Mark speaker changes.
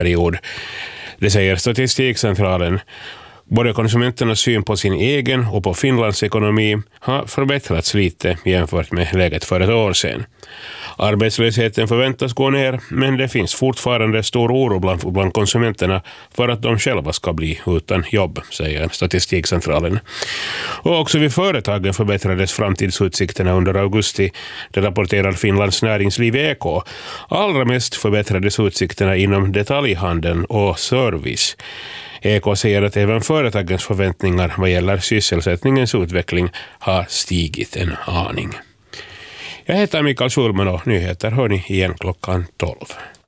Speaker 1: period. Det säger Statistikcentralen. Både konsumenternas syn på sin egen och på Finlands ekonomi har förbättrats lite jämfört med läget för ett år sedan. Arbetslösheten förväntas gå ner, men det finns fortfarande stor oro bland konsumenterna för att de själva ska bli utan jobb, säger Statistikcentralen. Och också vid företagen förbättrades framtidsutsikterna under augusti, det rapporterar Finlands näringsliv EK. Allra mest förbättrades utsikterna inom detaljhandeln och service. EK säger att även företagens förväntningar vad gäller sysselsättningens utveckling har stigit en aning. Jag heter Mikael Schulman och nyheter hör ni igen klockan 12.